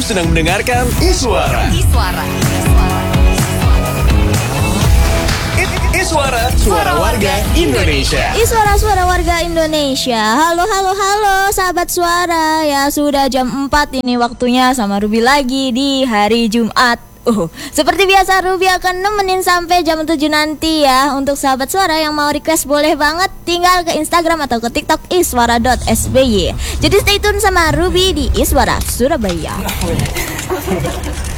sedang mendengarkan Iswara. Iswara, suara warga Indonesia. Iswara, suara warga Indonesia. Halo sahabat suara. Ya sudah jam 4 ini waktunya sama Ruby lagi di hari Jumat. Seperti biasa Ruby akan nemenin sampai jam 7 nanti ya. Untuk sahabat suara yang mau request boleh banget tinggal ke Instagram atau ke TikTok iswara.sby. Jadi stay tune sama Ruby di Iswara Surabaya.